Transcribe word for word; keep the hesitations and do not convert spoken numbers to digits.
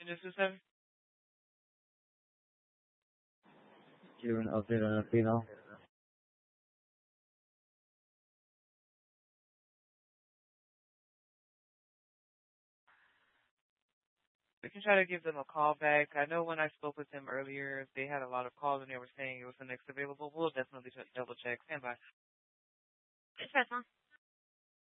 This is seven. Give an update on the female. We can try to give them a call back. I know when I spoke with them earlier, they had a lot of calls and they were saying it was the next available. We'll definitely double check. Stand by. It's Fatima.